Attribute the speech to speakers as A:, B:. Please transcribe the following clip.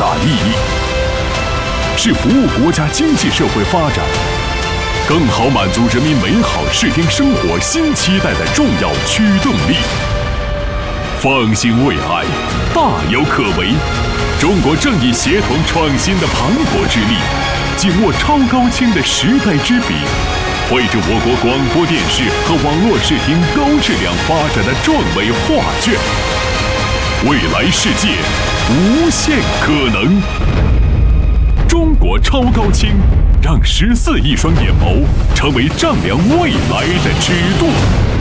A: 大意义，是服务国家经济社会发展，更好满足人民美好适应生活新期待的重要驱动力。方兴未艾，大有可为。中国正以协同创新的磅礴之力，紧握超高清的时代之笔，绘制我国广播电视和网络视听高质量发展的壮伟画卷。未来世界无限可能。中国超高清，让14亿双眼眸成为丈量未来的尺度。